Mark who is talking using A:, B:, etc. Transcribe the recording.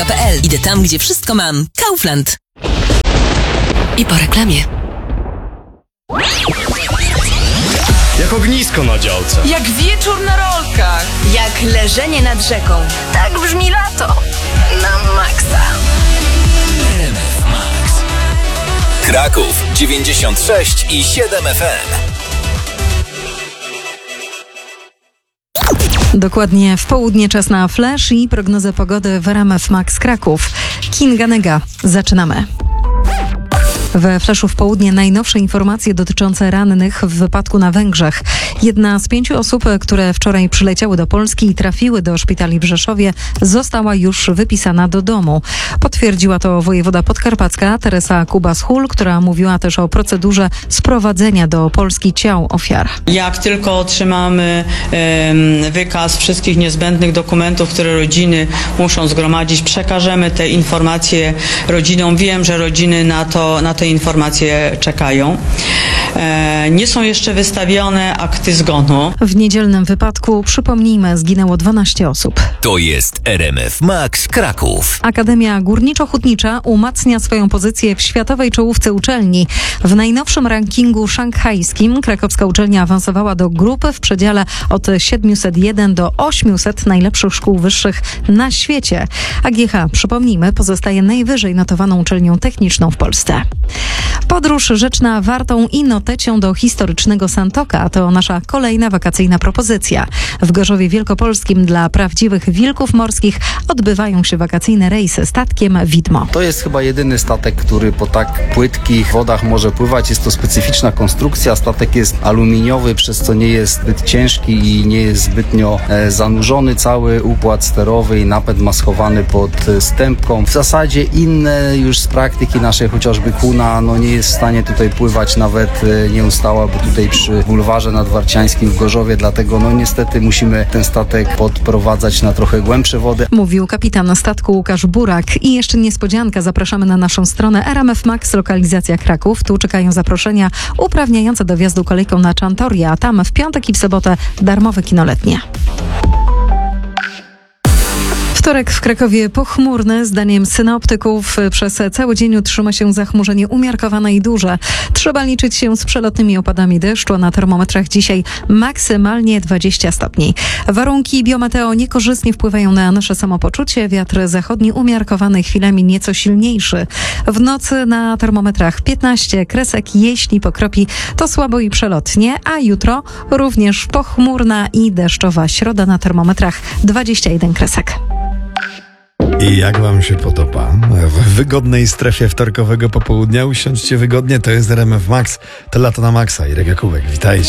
A: Idę tam, gdzie wszystko mam. Kaufland.
B: I po reklamie.
C: Jak ognisko na działce.
D: Jak wieczór na rolkach.
E: Jak leżenie nad rzeką. Tak brzmi lato. Na maksa.
F: RMF Max. Kraków 96,7 FM.
G: Dokładnie w południe czas na flash i prognozę pogody w RMF Max Kraków. Kinga Nega. Zaczynamy. We flaszu w południe najnowsze informacje dotyczące rannych w wypadku na Węgrzech. Jedna z 5 osób, które wczoraj przyleciały do Polski i trafiły do szpitali w Rzeszowie, została już wypisana do domu. Potwierdziła to wojewoda podkarpacka Teresa Kubas-Hul, która mówiła też o procedurze sprowadzenia do Polski ciał ofiar.
H: Jak tylko otrzymamy wykaz wszystkich niezbędnych dokumentów, które rodziny muszą zgromadzić, przekażemy te informacje rodzinom. Wiem, że rodziny na te informacje czekają. Nie są jeszcze wystawione akty zgonu.
G: W niedzielnym wypadku, przypomnijmy, zginęło 12 osób.
F: To jest RMF Max Kraków.
G: Akademia Górniczo-Hutnicza umacnia swoją pozycję w światowej czołówce uczelni. W najnowszym rankingu szanghajskim krakowska uczelnia awansowała do grupy w przedziale od 701 do 800 najlepszych szkół wyższych na świecie. AGH, przypomnijmy, pozostaje najwyżej notowaną uczelnią techniczną w Polsce. Podróż rzeczna Wartą i Notecią do historycznego Santoka to nasza kolejna wakacyjna propozycja. W Gorzowie Wielkopolskim dla prawdziwych wilków morskich odbywają się wakacyjne rejsy statkiem Widmo.
I: To jest chyba jedyny statek, który po tak płytkich wodach może pływać. Jest to specyficzna konstrukcja. Statek jest aluminiowy, przez co nie jest zbyt ciężki i nie jest zbytnio zanurzony. Cały układ sterowy i napęd ma schowany pod stępką. W zasadzie inne już z praktyki naszej, chociażby kuna, nie jest w stanie tutaj pływać, nawet nie ustałaby tutaj przy bulwarze nadwarciańskim w Gorzowie, dlatego niestety musimy ten statek podprowadzać na trochę głębsze wody.
G: Mówił kapitan statku Łukasz Burak. I jeszcze niespodzianka, zapraszamy na naszą stronę RMF Max, lokalizacja Kraków. Tu czekają zaproszenia uprawniające do wjazdu kolejką na Czantorię, a tam w piątek i w sobotę darmowe kino letnie. Wtorek w Krakowie pochmurny. Zdaniem synoptyków przez cały dzień utrzyma się zachmurzenie umiarkowane i duże. Trzeba liczyć się z przelotnymi opadami deszczu, a na termometrach dzisiaj maksymalnie 20 stopni. Warunki biometeo niekorzystnie wpływają na nasze samopoczucie. Wiatr zachodni umiarkowany, chwilami nieco silniejszy. W nocy na termometrach 15 kresek, jeśli pokropi, to słabo i przelotnie, a jutro również pochmurna i deszczowa środa na termometrach 21 kresek.
J: I jak wam się podoba? W wygodnej strefie wtorkowego popołudnia usiądźcie wygodnie, to jest RMF Max, to lato na maksa. Irek Jakubek, witajcie.